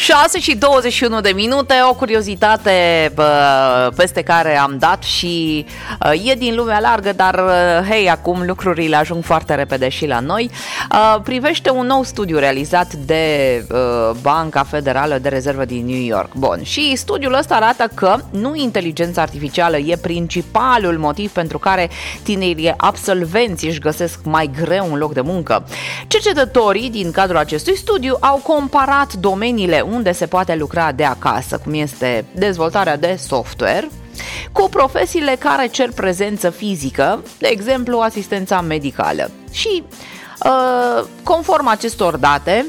6:21, o curiozitate peste care am dat și e din lumea largă, dar hei, acum lucrurile ajung foarte repede și la noi. Privește un nou studiu realizat de Banca Federală de Rezervă din New York. Bun, și studiul ăsta arată că nu inteligența artificială e principalul motiv pentru care tinerii absolvenți își găsesc mai greu un loc de muncă. Cercetătorii din cadrul acestui studiu au comparat domeniile unde se poate lucra de acasă, cum este dezvoltarea de software, cu profesiile care cer prezență fizică, de exemplu asistența medicală. Și conform acestor date,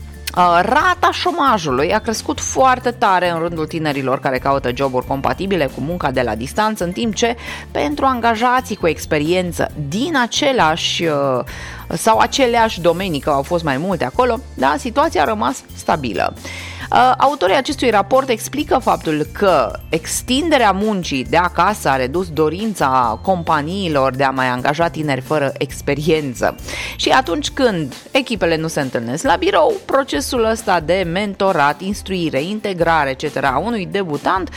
rata șomajului a crescut foarte tare în rândul tinerilor care caută joburi compatibile cu munca de la distanță, în timp ce pentru angajații cu experiență din același sau aceleași domenii, că au fost mai multe acolo, da, situația a rămas stabilă. Autorii acestui raport explică faptul că extinderea muncii de acasă a redus dorința companiilor de a mai angaja tineri fără experiență. Și atunci când echipele nu se întâlnesc la birou, procesul ăsta de mentorat, instruire, integrare, etc. a unui debutant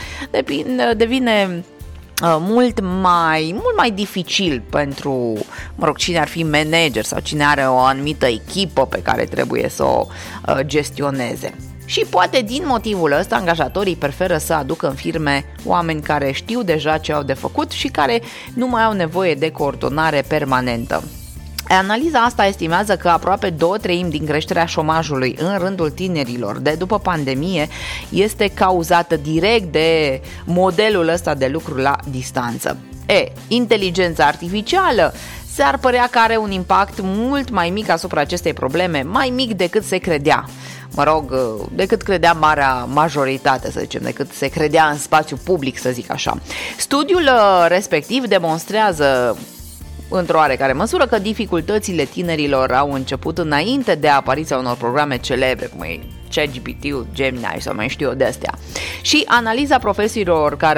devine mult mai dificil pentru, cine ar fi manager sau cine are o anumită echipă pe care trebuie să o gestioneze. Și poate din motivul ăsta angajatorii preferă să aducă în firme oameni care știu deja ce au de făcut și care nu mai au nevoie de coordonare permanentă. Analiza asta estimează că aproape 2/3 din creșterea șomajului în rândul tinerilor de după pandemie este cauzată direct de modelul ăsta de lucru la distanță. Inteligența artificială s-ar părea că are un impact mult mai mic asupra acestei probleme, mai mic decât se credea. Decât credea marea majoritate, să zicem, decât se credea în spațiu public, să zic așa. Studiul respectiv demonstrează într-o oarecare măsură că dificultățile tinerilor au început înainte de apariția unor programe celebre, cum e ChatGPT, Gemini sau mai știu eu de astea. Și analiza profesiilor care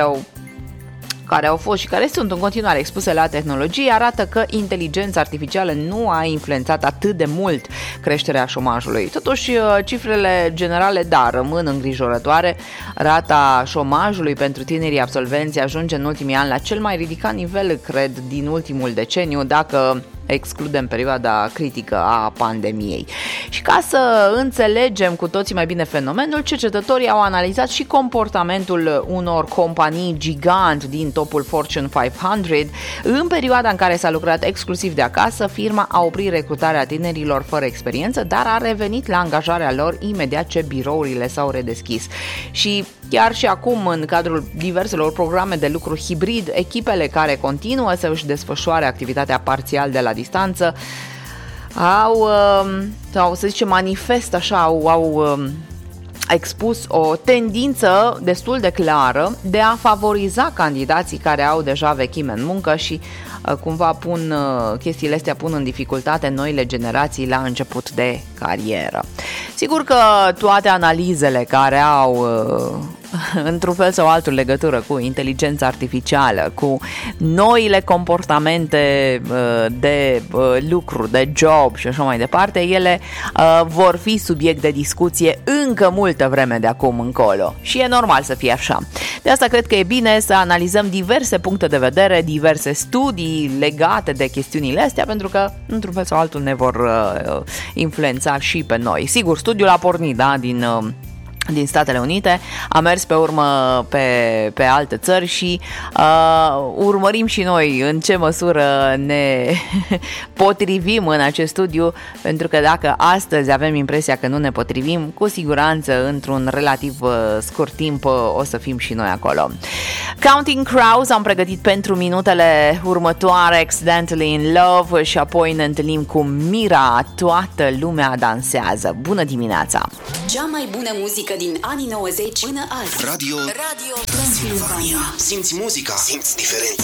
au fost și care sunt în continuare expuse la tehnologie arată că inteligența artificială nu a influențat atât de mult creșterea șomajului. Totuși, cifrele generale, rămân îngrijorătoare. Rata șomajului pentru tinerii absolvenți ajunge în ultimii ani la cel mai ridicat nivel, cred, din ultimul deceniu, dacă excludem perioada critică a pandemiei. Și ca să înțelegem cu toții mai bine fenomenul, cercetătorii au analizat și comportamentul unor companii gigant din topul Fortune 500. În perioada în care s-a lucrat exclusiv de acasă, firma a oprit recrutarea tinerilor fără experiență, dar a revenit la angajarea lor imediat ce birourile s-au redeschis. Și chiar și acum, în cadrul diverselor programe de lucru hibrid, echipele care continuă să își desfășoare activitatea parțial de la distanță au să zicem, manifest așa, au expus o tendință destul de clară de a favoriza candidații care au deja vechime în muncă și cumva chestiile astea pun în dificultate noile generații la început de carieră. Sigur că toate analizele care au într-un fel sau altul legătură cu inteligența artificială, cu noile comportamente de lucru, de job și așa mai departe, ele vor fi subiect de discuție încă multă vreme de acum încolo. Și e normal să fie așa. De asta cred că e bine să analizăm diverse puncte de vedere, diverse studii legate de chestiunile astea, pentru că într-un fel sau altul ne vor influența și pe noi. Sigur, studiul a pornit, din Statele Unite, a mers pe urmă pe alte țări și urmărim și noi în ce măsură ne potrivim în acest studiu, pentru că dacă astăzi avem impresia că nu ne potrivim, cu siguranță într-un relativ scurt timp o să fim și noi acolo. Counting Crows am pregătit pentru minutele următoare Accidentally in Love și apoi ne întâlnim cu Mira, Toată lumea dansează. Bună dimineața! Cea mai bună muzică din anii 90 până azi. Radio Transilvania. Simți muzica, simți diferența.